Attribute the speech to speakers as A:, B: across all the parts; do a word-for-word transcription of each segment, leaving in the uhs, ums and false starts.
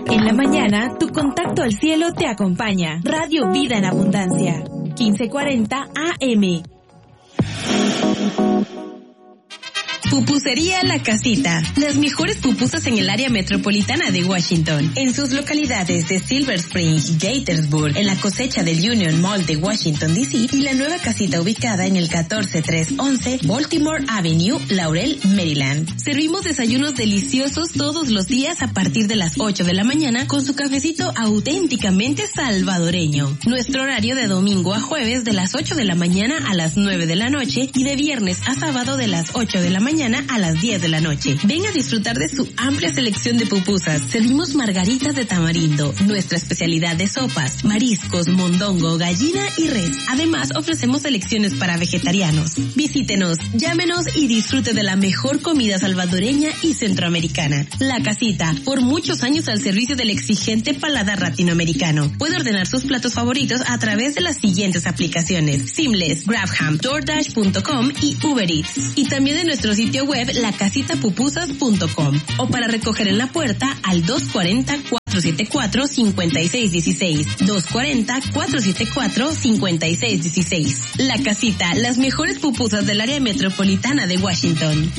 A: En la mañana, tu contacto al cielo te acompaña. Radio Vida en Abundancia, quince cuarenta A M. Pupusería La Casita. Las mejores pupusas en el área metropolitana de Washington. En sus localidades de Silver Spring, Gaithersburg, en la cosecha del Union Mall de Washington, D C y la nueva casita ubicada en el catorce tres once Baltimore Avenue, Laurel, Maryland. Servimos desayunos deliciosos todos los días a partir de las ocho de la mañana con su cafecito auténticamente salvadoreño. Nuestro horario de domingo a jueves de las ocho de la mañana a las nueve de la noche y de viernes a sábado de las ocho de la mañana a las diez de la noche. Ven a disfrutar de su amplia selección de pupusas. Servimos margaritas de tamarindo, nuestra especialidad de sopas, mariscos, mondongo, gallina y res. Además, ofrecemos selecciones para vegetarianos. Visítenos, llámenos y disfrute de la mejor comida salvadoreña y centroamericana. La Casita, por muchos años al servicio del exigente paladar latinoamericano. Puede ordenar sus platos favoritos a través de las siguientes aplicaciones: Seamless, GrabHam, DoorDash punto com y Uber Eats. Y también de nuestro sitio web la casita pupusas punto com o para recoger en la puerta al dos cuarenta, cuatrocientos setenta y cuatro, cincuenta y seis dieciséis. dos cuarenta, cuatrocientos setenta y cuatro, cincuenta y seis dieciséis. La Casita, las mejores pupusas del área metropolitana de Washington.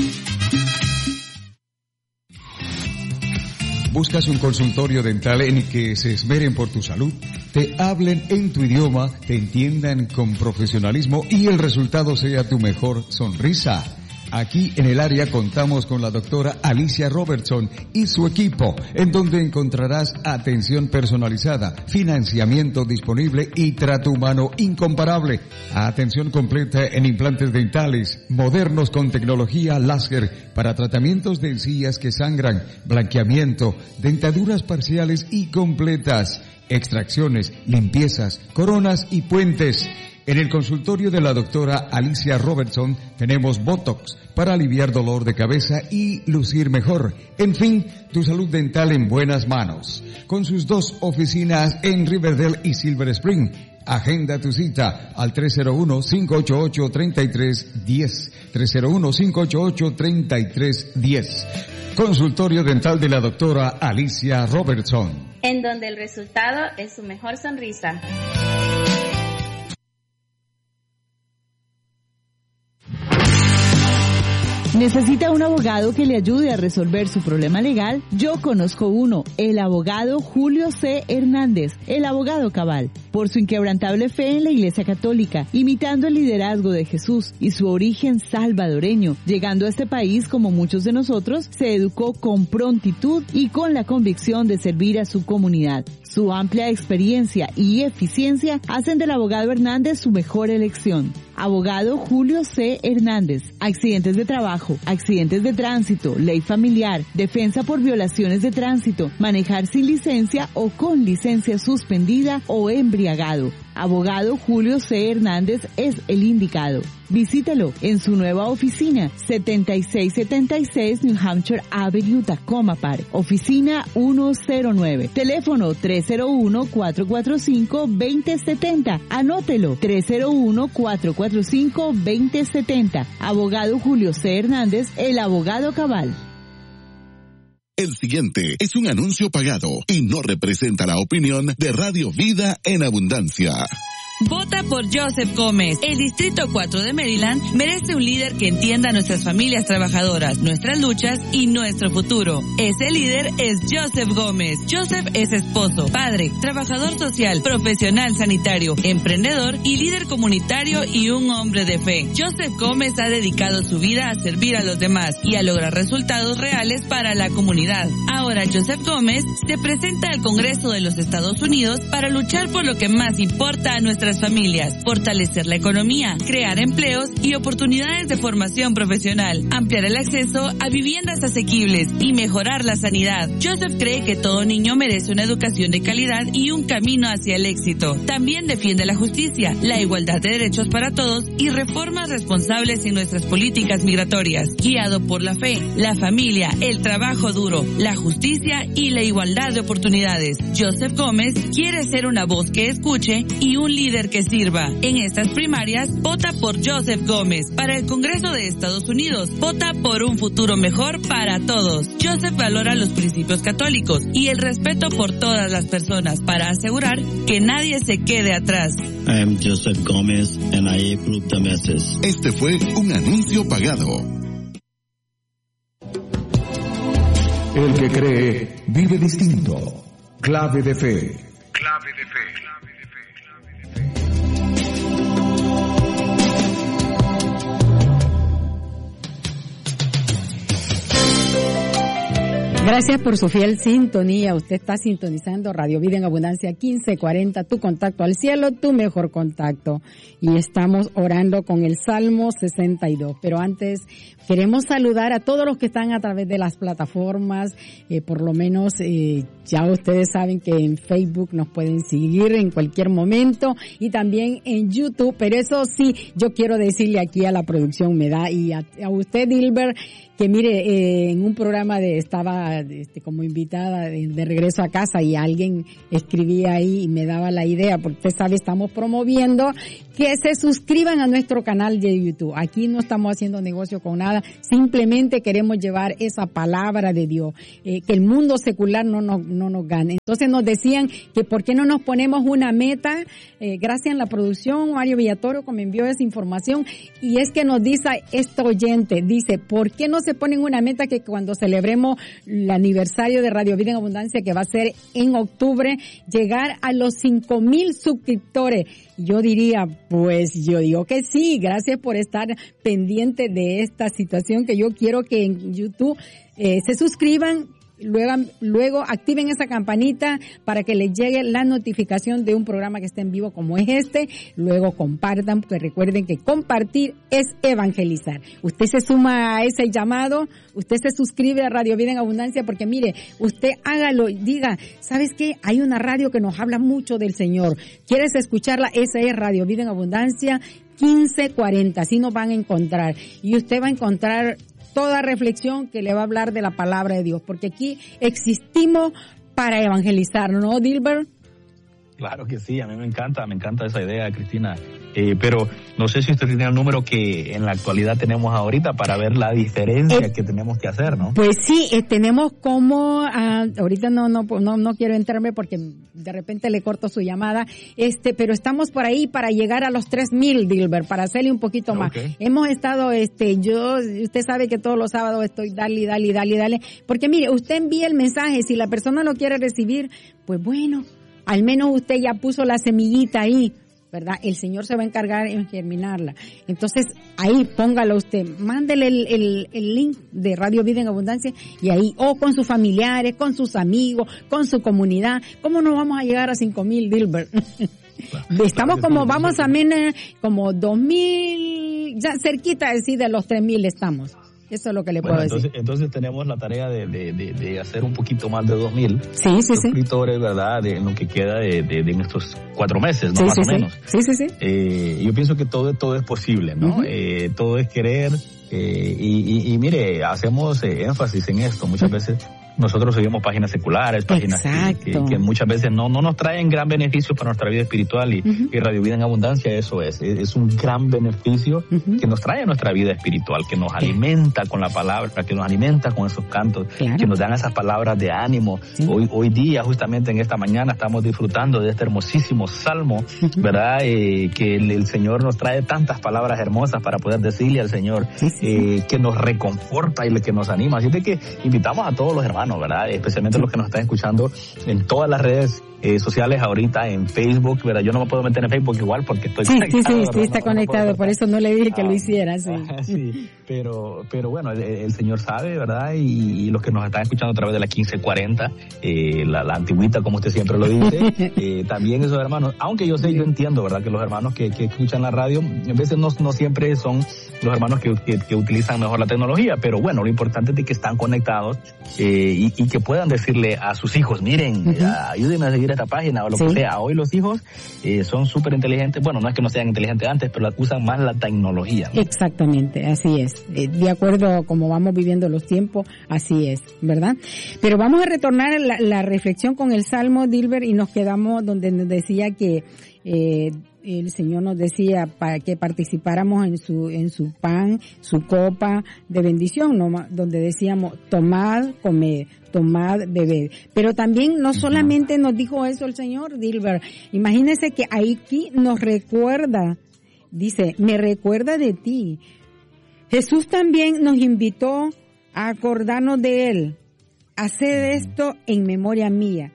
B: ¿Buscas un consultorio dental en el que se esmeren por tu salud? Te hablen en tu idioma, te entiendan con profesionalismo y el resultado sea tu mejor sonrisa. Aquí en el área contamos con la doctora Alicia Robertson y su equipo, en donde encontrarás atención personalizada, financiamiento disponible y trato humano incomparable. Atención completa en implantes dentales, modernos con tecnología láser para tratamientos de encías que sangran, blanqueamiento, dentaduras parciales y completas, extracciones, limpiezas, coronas y puentes. En el consultorio de la doctora Alicia Robertson tenemos Botox para aliviar dolor de cabeza y lucir mejor. En fin, tu salud dental en buenas manos. Con sus dos oficinas en Riverdale y Silver Spring. Agenda tu cita al tres cero uno, cinco ocho ocho, tres tres uno cero. tres cero uno, cinco ocho ocho, tres tres uno cero. Consultorio dental de la doctora Alicia Robertson.
C: En donde el resultado es su mejor sonrisa.
D: ¿Necesita un abogado que le ayude a resolver su problema legal? Yo conozco uno, el abogado Julio C. Hernández, el abogado cabal. Por su inquebrantable fe en la Iglesia Católica, imitando el liderazgo de Jesús y su origen salvadoreño, llegando a este país como muchos de nosotros, se educó con prontitud y con la convicción de servir a su comunidad. Su amplia experiencia y eficiencia hacen del abogado Hernández su mejor elección. Abogado Julio C. Hernández. Accidentes de trabajo, accidentes de tránsito, ley familiar, defensa por violaciones de tránsito, manejar sin licencia o con licencia suspendida o embriagado. Abogado Julio C. Hernández es el indicado. Visítelo en su nueva oficina, setenta y seis setenta y seis New Hampshire Avenue, Tacoma Park. Oficina ciento nueve. Teléfono tres cero uno, cuatro cuatro cinco, dos cero siete cero. Anótelo, tres cero uno, cuatro cuatro cinco, dos cero siete cero. Abogado Julio C. Hernández, el abogado cabal.
E: El siguiente es un anuncio pagado y no representa la opinión de Radio Vida en Abundancia.
F: Vota por Joseph Gómez. El Distrito cuatro de Maryland merece un líder que entienda a nuestras familias trabajadoras, nuestras luchas y nuestro futuro. Ese líder es Joseph Gómez. Joseph es esposo, padre, trabajador social, profesional sanitario, emprendedor y líder comunitario y un hombre de fe. Joseph Gómez ha dedicado su vida a servir a los demás y a lograr resultados reales para la comunidad. Ahora Joseph Gómez se presenta al Congreso de los Estados Unidos para luchar por lo que más importa a nuestras familias, fortalecer la economía, crear empleos y oportunidades de formación profesional, ampliar el acceso a viviendas asequibles y mejorar la sanidad. Joseph cree que todo niño merece una educación de calidad y un camino hacia el éxito. También defiende la justicia, la igualdad de derechos para todos y reformas responsables en nuestras políticas migratorias, guiado por la fe, la familia, el trabajo duro, la justicia y la igualdad de oportunidades. Joseph Gómez quiere ser una voz que escuche y un líder líder que sirva. En estas primarias, vota por Joseph Gómez. Para el Congreso de Estados Unidos, vota por un futuro mejor para todos. Joseph valora los principios católicos y el respeto por todas las personas para asegurar que nadie se quede atrás.
G: I am Joseph Gómez and I approve the message.
E: Este fue un anuncio pagado.
B: El que cree, vive distinto. Clave de fe. Clave de fe.
H: Gracias por su fiel sintonía. Usted está sintonizando Radio Vida en Abundancia quince cuarenta, tu contacto al cielo, tu mejor contacto. Y estamos orando con el Salmo sesenta y dos. Pero antes queremos saludar a todos los que están a través de las plataformas. Eh, por lo menos eh, ya ustedes saben que en Facebook nos pueden seguir en cualquier momento y también en YouTube. Pero eso sí, yo quiero decirle aquí a la producción, me da, y a, a usted, Dilber, que mire, eh, en un programa de estaba este, como invitada de, de regreso a casa y alguien escribía ahí y me daba la idea, porque usted sabe, estamos promoviendo que se suscriban a nuestro canal de YouTube. Aquí no estamos haciendo negocio con nada, simplemente queremos llevar esa palabra de Dios, eh, que el mundo secular no nos, no nos gane. Entonces nos decían que por qué no nos ponemos una meta, eh, gracias a la producción, Mario Villatoro, que me envió esa información, y es que nos dice este oyente, dice, ¿por qué no se ponen una meta que cuando celebremos el aniversario de Radio Vida en Abundancia, que va a ser en octubre, llegar a los cinco mil suscriptores? Yo diría, pues yo digo que sí, gracias por estar pendiente de esta situación, que yo quiero que en YouTube eh, se suscriban. Luego, luego activen esa campanita para que les llegue la notificación de un programa que esté en vivo como es este. Luego compartan, porque recuerden que compartir es evangelizar. Usted se suma a ese llamado, usted se suscribe a Radio Vida en Abundancia, porque mire, usted hágalo, diga, ¿sabes qué? Hay una radio que nos habla mucho del Señor. ¿Quieres escucharla? Esa es Radio Vida en Abundancia quince cuarenta, así nos van a encontrar. Y usted va a encontrar toda reflexión que le va a hablar de la palabra de Dios, porque aquí existimos para evangelizar, ¿no, Dilber?
I: Claro que sí, a mí me encanta, me encanta esa idea, Cristina. Eh, pero no sé si usted tiene el número que en la actualidad tenemos ahorita para ver la diferencia eh, que tenemos que hacer, ¿no?
H: Pues sí, eh, tenemos como, uh, ahorita no, no, no, no quiero entrarme porque de repente le corto su llamada, este, pero estamos por ahí para llegar a los tres mil, Dilber, para hacerle un poquito más. Okay. Hemos estado, este, yo, usted sabe que todos los sábados estoy dale, dale, dale, dale, porque mire, usted envía el mensaje, si la persona lo quiere recibir, pues bueno, al menos usted ya puso la semillita ahí, ¿verdad? El Señor se va a encargar en germinarla. Entonces, ahí póngalo usted, mándele el, el, el link de Radio Vida en Abundancia y ahí, o con sus familiares, con sus amigos, con su comunidad. ¿Cómo no vamos a llegar a cinco mil, Dilbert? Estamos como, vamos a menos, como dos mil, ya cerquita de, sí, de los tres mil estamos. Eso es lo que le
I: bueno,
H: puedo
I: entonces,
H: decir.
I: Entonces tenemos la tarea de, de, de, de hacer un poquito más de dos mil
H: sí, sí,
I: suscriptores,
H: sí.
I: ¿verdad? De, en lo que queda de, de, de estos cuatro meses, ¿no?
H: Sí,
I: más
H: sí,
I: o
H: sí.
I: menos.
H: Sí, sí, sí.
I: Eh, yo pienso que todo, todo es posible, ¿no? Uh-huh. Eh, todo es querer. Eh, y, y, y mire, hacemos eh, énfasis en esto muchas uh-huh. veces. Nosotros seguimos páginas seculares, páginas que, que, que muchas veces no, no nos traen gran beneficio para nuestra vida espiritual y, uh-huh. y Radio Vida en Abundancia eso es, es un gran beneficio uh-huh. que nos trae a nuestra vida espiritual, que nos alimenta con la palabra, que nos alimenta con esos cantos, claro. que nos dan esas palabras de ánimo. Sí. Hoy, hoy día, justamente en esta mañana, estamos disfrutando de este hermosísimo salmo, uh-huh. ¿verdad? Eh, que el, el Señor nos trae tantas palabras hermosas para poder decirle al Señor sí, sí, eh, sí. que nos reconforta y que nos anima. Así de que invitamos a todos los hermanos, ¿verdad? Especialmente los que nos están escuchando en todas las redes eh, sociales ahorita, en Facebook, ¿verdad? Yo no me puedo meter en Facebook igual porque estoy
H: sí,
I: conectado.
H: Sí, sí, sí,
I: no,
H: está
I: no,
H: conectado,
I: no
H: por eso no le dije que
I: ah,
H: lo hiciera, sí.
I: sí, pero, pero bueno, el, el Señor sabe, ¿verdad? Y, y los que nos están escuchando a través de la quince cuarenta, eh, la, la antigüita, como usted siempre lo dice, eh, también esos hermanos, aunque yo sé, yo entiendo, ¿verdad? Que los hermanos que, que escuchan la radio, a veces no, no siempre son los hermanos que, que, que utilizan mejor la tecnología, pero bueno, lo importante es que están conectados eh, y, y que puedan decirle a sus hijos, miren, uh-huh. ayúdenme a seguir esta página o lo sí. que sea. Hoy los hijos eh, son súper inteligentes, bueno, no es que no sean inteligentes antes, pero usan más la tecnología, ¿no?
H: Exactamente, así es. Eh, de acuerdo a cómo vamos viviendo los tiempos, así es, ¿verdad? Pero vamos a retornar a la, la reflexión con el Salmo, Dilber, y nos quedamos donde nos decía que eh, el Señor nos decía para que participáramos en su en su pan, su copa de bendición, ¿no? Donde decíamos, tomad, comed, tomad, bebed. Pero también no solamente nos dijo eso el Señor, Dilber. Imagínese que aquí nos recuerda, dice, me recuerda de ti. Jesús también nos invitó a acordarnos de Él. Haced esto en memoria mía.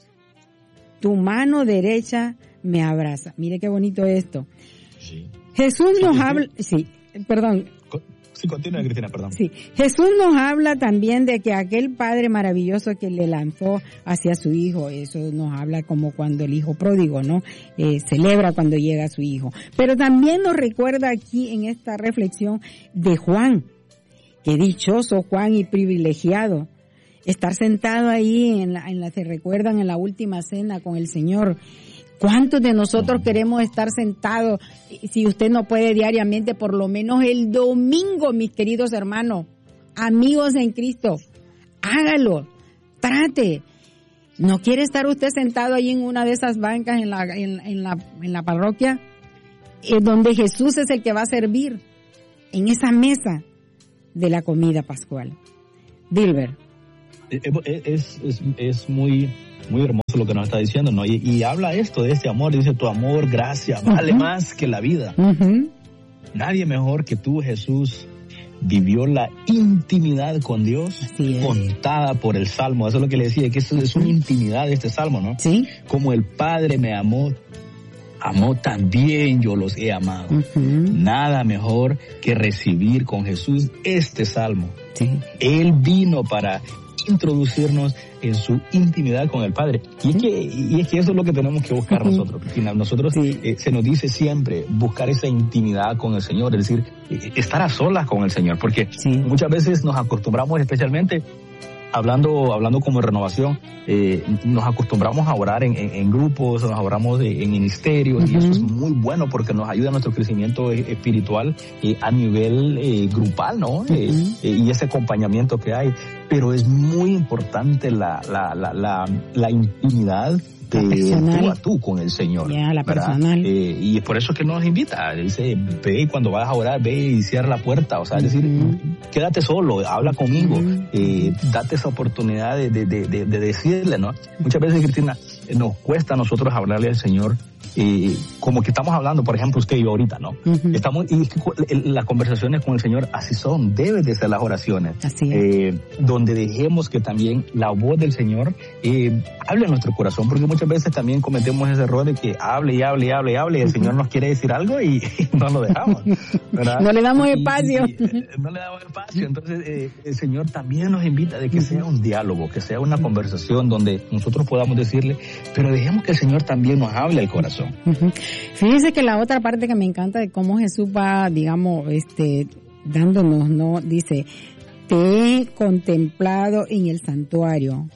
H: Tu mano derecha me abraza. Mire qué bonito esto. Sí. Jesús sí, nos sí, habla, sí, perdón.
I: Sí, continúa, Cristina, perdón.
H: Sí, Jesús nos habla también de que aquel Padre maravilloso que le lanzó hacia su Hijo, eso nos habla como cuando el Hijo pródigo, ¿no? Eh, celebra cuando llega su Hijo. Pero también nos recuerda aquí en esta reflexión de Juan, que dichoso Juan y privilegiado, estar sentado ahí en la, en la, se recuerdan en la última cena con el Señor. ¿Cuántos de nosotros queremos estar sentados? Si usted no puede diariamente, por lo menos el domingo, mis queridos hermanos, amigos en Cristo, hágalo, trate. ¿No quiere estar usted sentado ahí en una de esas bancas en la, en, en la, en la parroquia? Eh, donde Jesús es el que va a servir en esa mesa de la comida pascual. Dilber.
I: Es, es, es muy, muy hermoso lo que nos está diciendo, ¿no? Y, y habla esto de este amor, dice tu amor, gracia, vale uh-huh. más que la vida. Uh-huh. Nadie mejor que tú, Jesús, vivió la intimidad con Dios contada por el Salmo. Eso es lo que le decía, que eso es una intimidad de este Salmo, ¿no? Sí. Como el Padre me amó, amó también yo los he amado. Uh-huh. Nada mejor que recibir con Jesús este Salmo. Sí. Él vino para introducirnos en su intimidad con el Padre. Y es que, y es que eso es lo que tenemos que buscar uh-huh. nosotros, Cristina. Nosotros, sí. eh, se nos dice siempre buscar esa intimidad con el Señor, es decir, eh, estar a solas con el Señor, porque sí. muchas veces nos acostumbramos, especialmente hablando hablando como renovación, eh, nos acostumbramos a orar en, en, en grupos, nos oramos en, en ministerios, uh-huh. y eso es muy bueno porque nos ayuda a nuestro crecimiento espiritual eh, a nivel eh, grupal, ¿no? Uh-huh. Eh, eh, y ese acompañamiento que hay. Pero es muy importante la la la la, la intimidad de tú a tú con el Señor.
H: Ya, la personal.
I: Eh, y es por eso que nos invita, dice, ve y cuando vayas a orar, ve y cierra la puerta, o sea, es decir, uh-huh. quédate solo, habla conmigo, uh-huh. eh, date esa oportunidad de, de, de, de decirle, ¿no? Muchas veces, Cristina, nos cuesta a nosotros hablarle al Señor, eh, como que estamos hablando, por ejemplo, usted y yo ahorita, ¿no? Uh-huh. Estamos, y es que las conversaciones con el Señor así son, deben de ser las oraciones.
H: Así es.
I: Eh, donde dejemos que también la voz del Señor eh, hable en nuestro corazón, porque muchas veces también cometemos ese error de que hable y hable y hable y hable y el uh-huh. Señor nos quiere decir algo y, y no lo dejamos, ¿verdad?
H: No le damos espacio.
I: Y, y, no le damos espacio. Entonces eh, el Señor también nos invita de que uh-huh. sea un diálogo, que sea una conversación donde nosotros podamos decirle, pero dejemos que el Señor también nos hable al corazón.
H: Uh-huh. Fíjense que la otra parte que me encanta de cómo Jesús va, digamos, este, dándonos, ¿no? Dice, te he contemplado en el santuario.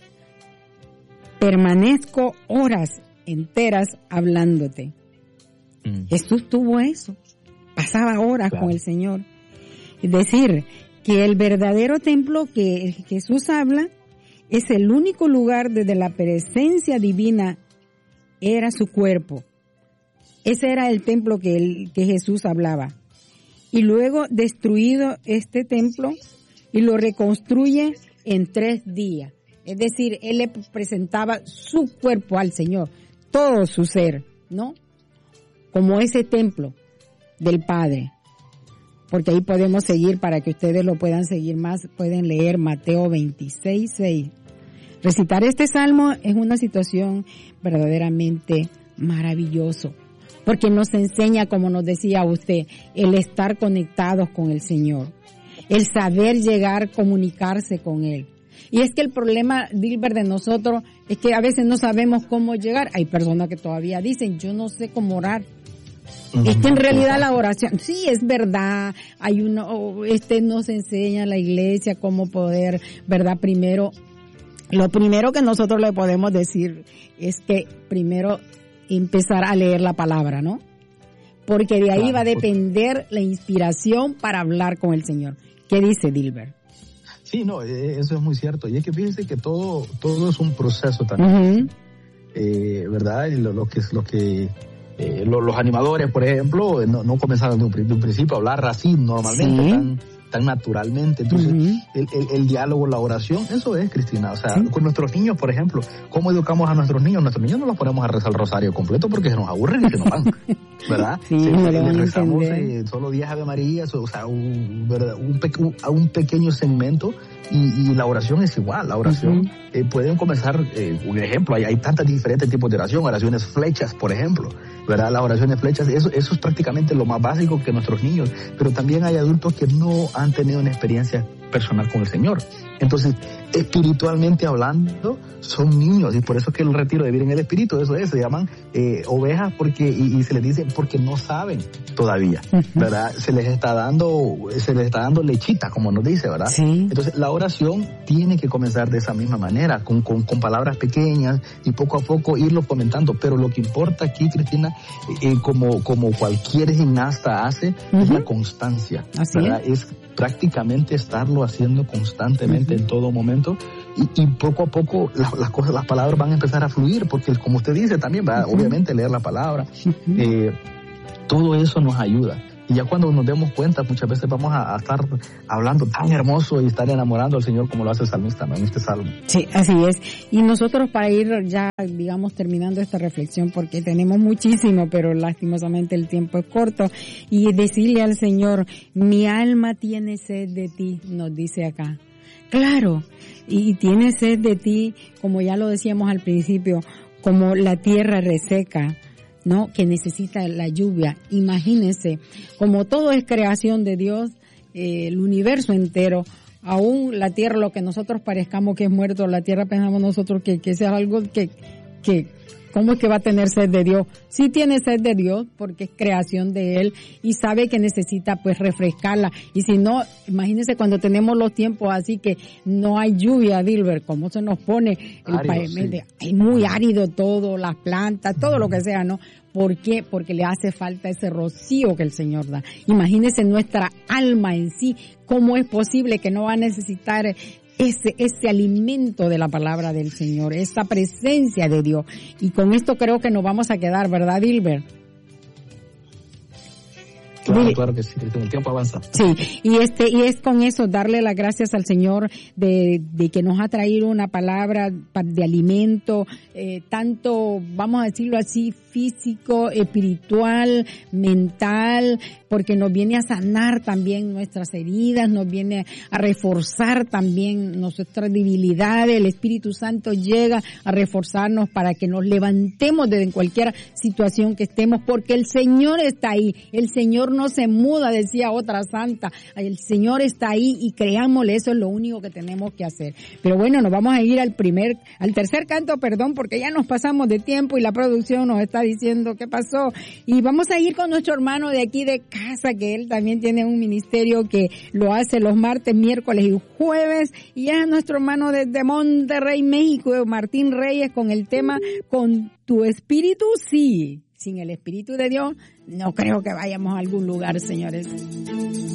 H: Permanezco horas enteras hablándote. Mm. Jesús tuvo eso. Pasaba horas claro. con el Señor. Es decir, que el verdadero templo que Jesús habla es el único lugar desde la presencia divina era su cuerpo. Ese era el templo que, él, que Jesús hablaba. Y luego destruido este templo y lo reconstruye en tres días. Es decir, él le presentaba su cuerpo al Señor, todo su ser, ¿no? Como ese templo del Padre. Porque ahí podemos seguir, para que ustedes lo puedan seguir más, pueden leer Mateo veintiséis, seis. Recitar este salmo es una situación verdaderamente maravilloso, porque nos enseña, como nos decía usted, el estar conectados con el Señor, el saber llegar, comunicarse con Él. Y es que el problema, Dilber, de nosotros es que a veces no sabemos cómo llegar. Hay personas que todavía dicen, yo no sé cómo orar. Uh-huh. Es que en realidad la oración, sí, es verdad, hay uno, este nos enseña la iglesia cómo poder, ¿verdad? Primero, lo primero que nosotros le podemos decir es que primero empezar a leer la palabra, ¿no? Porque de ahí claro, va a depender la inspiración para hablar con el Señor. ¿Qué dice Dilber?
I: Sí, no, eso es muy cierto. Y es que fíjense que todo todo es un proceso también, uh-huh. eh, ¿verdad? Y lo, lo que es lo que eh, los, los animadores, por ejemplo, no, no comenzaron de un, de un principio a hablar así normalmente, ¿sí? tan, tan naturalmente. Entonces, uh-huh. el, el, el diálogo, la oración, eso es, Cristina. O sea, ¿sí? con nuestros niños, por ejemplo, ¿cómo educamos a nuestros niños? Nuestros niños no los ponemos a rezar el rosario completo porque se nos aburren y se nos van, ¿verdad? Sí, sí, no les rezamos eh, solo diez Ave Marías, o sea, un, ¿verdad? Un, pe- un, un pequeño segmento. Y, y la oración es igual, la oración uh-huh. eh, pueden comenzar, eh, un ejemplo, hay, hay tantos diferentes tipos de oración, oraciones flechas, por ejemplo, ¿verdad? Las oraciones flechas, eso, eso es prácticamente lo más básico que nuestros niños, pero también hay adultos que no han tenido una experiencia personal con el Señor. Entonces, espiritualmente hablando, son niños, y por eso es que el retiro de vivir en el Espíritu, eso es, se llaman eh, ovejas, porque y, y se les dice porque no saben todavía, ¿verdad? Se les está dando, se les está dando lechita, como nos dice, ¿verdad? Sí. Entonces, la oración tiene que comenzar de esa misma manera, con, con, con palabras pequeñas, y poco a poco irlo comentando, pero lo que importa aquí, Cristina, eh, como, como cualquier gimnasta hace, uh-huh. es la constancia, Así ¿verdad? Es. es prácticamente estarlo haciendo constantemente uh-huh. en todo momento, y, y poco a poco las, las cosas, las palabras van a empezar a fluir, porque como usted dice también, va uh-huh. obviamente leer la palabra, uh-huh. eh, todo eso nos ayuda. Y ya cuando nos demos cuenta, muchas veces vamos a, a estar hablando tan hermoso y estar enamorando al Señor como lo hace el salmista, ¿no? En este salmo.
H: Sí, así es. Y nosotros, para ir ya, digamos, terminando esta reflexión, porque tenemos muchísimo, pero lastimosamente el tiempo es corto, y decirle al Señor, mi alma tiene sed de ti, nos dice acá. Claro, y tiene sed de ti, como ya lo decíamos al principio, como la tierra reseca, ¿no? Que necesita la lluvia. Imagínense, como todo es creación de Dios, eh, el universo entero, aún la tierra, lo que nosotros parezcamos que es muerto, la tierra pensamos nosotros que, que sea algo que, que, ¿cómo es que va a tener sed de Dios? Sí tiene sed de Dios porque es creación de Él y sabe que necesita pues refrescarla. Y si no, imagínense cuando tenemos los tiempos así que no hay lluvia, Dilber, cómo se nos pone el pavimento, sí. Es muy árido todo, las plantas, todo lo que sea, ¿no? ¿Por qué? Porque le hace falta ese rocío que el Señor da. Imagínense nuestra alma en sí, cómo es posible que no va a necesitar ese ese alimento de la palabra del Señor, esa presencia de Dios. Y con esto creo que nos vamos a quedar, ¿verdad, Dilber?
I: Claro, Mire, claro que sí, el tiempo avanza.
H: Sí, y este y es con eso darle las gracias al Señor de, de que nos ha traído una palabra de alimento, eh, tanto, vamos a decirlo así, físico, espiritual, mental, porque nos viene a sanar también nuestras heridas, nos viene a reforzar también nuestras debilidades. El Espíritu Santo llega a reforzarnos para que nos levantemos desde cualquier situación que estemos, porque el Señor está ahí, el Señor no se muda, decía otra santa, el Señor está ahí y creámosle, eso es lo único que tenemos que hacer. Pero bueno, nos vamos a ir al primer, al tercer canto, perdón, porque ya nos pasamos de tiempo y la producción nos está diciendo qué pasó, y vamos a ir con nuestro hermano de aquí de casa, que él también tiene un ministerio que lo hace los martes, miércoles y jueves, y es nuestro hermano desde Monterrey, México, Martín Reyes, con el tema Con tu espíritu sí. Sin el Espíritu de Dios, no creo que vayamos a algún lugar, señores.